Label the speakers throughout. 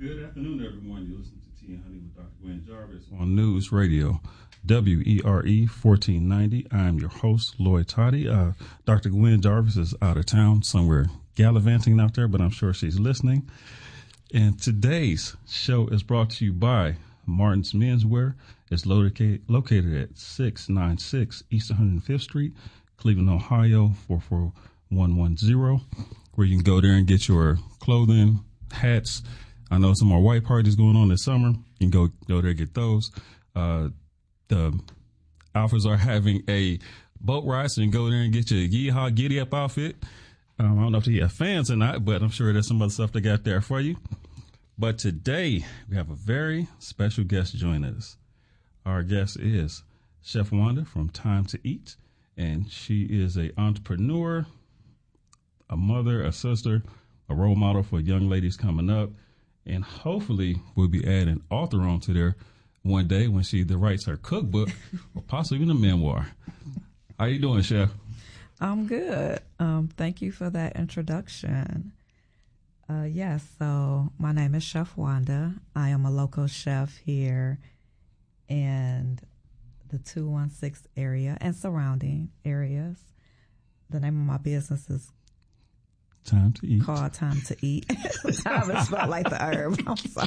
Speaker 1: Good afternoon, everyone. You're listening to Tea and Honey with Dr. Gwen Jarvis on News Radio, WERE 1490. I'm your host, Lloyd Toddy. Dr. Gwen Jarvis is out of town, somewhere gallivanting out there, but I'm sure she's listening. And today's show is brought to you by Martin's Menswear. It's located at 696 East 105th Street, Cleveland, Ohio, 44110, where you can go there and get your clothing, hats. I know some more white parties going on this summer. You can go there and get those. The Alphas are having a boat ride, so you can go there and get your Yeehaw Giddy Up outfit. I don't know if you have fans or not, but I'm sure there's some other stuff they got there for you. But today, we have a very special guest joining us. Our guest is Chef Wanda from Time to Eat, and she is an entrepreneur, a mother, a sister, a role model for young ladies coming up. And hopefully we'll be adding author onto there one day when she either writes her cookbook or possibly even a memoir. How you doing, Chef?
Speaker 2: I'm good. Thank you for that introduction. Yes, so my name is Chef Wanda. I am a local chef here in the 216 area and surrounding areas. The name of my business is
Speaker 1: Time to Eat.
Speaker 2: Called Time to Eat. Time is spelled like the herb. I'm sorry.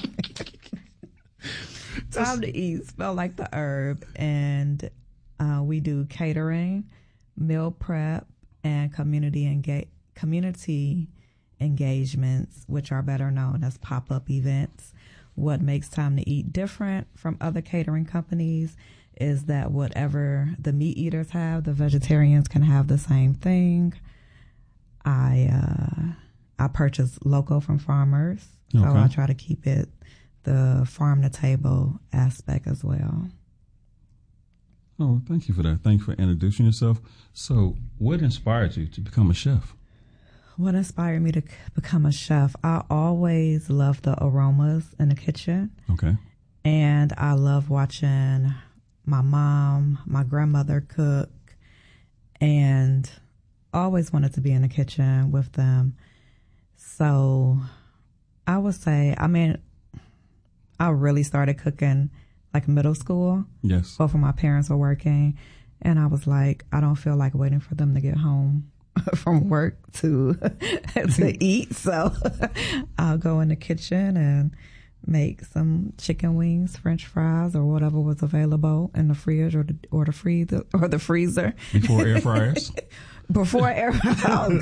Speaker 2: Time to Eat, spelled like the herb. And we do catering, meal prep, and community engagements, which are better known as pop-up events. What makes Time to Eat different from other catering companies is that whatever the meat eaters have, the vegetarians can have the same thing. I purchase local from farmers, so
Speaker 1: okay.
Speaker 2: I try to keep it the farm to table aspect as well.
Speaker 1: Oh, thank you for that. Thank you for introducing yourself. So, what inspired you to become a chef?
Speaker 2: What inspired me to become a chef? I always loved the aromas in the kitchen.
Speaker 1: Okay.
Speaker 2: And I love watching my mom, my grandmother cook, and always wanted to be in the kitchen with them. So I would say, I really started cooking like middle school.
Speaker 1: Yes.
Speaker 2: Both of my parents were working, and I was like, I don't feel like waiting for them to get home from work to eat. So I'll go in the kitchen and make some chicken wings, French fries, or whatever was available in the fridge or the freezer.
Speaker 1: Before air fryers.
Speaker 2: Before air fryers. Oh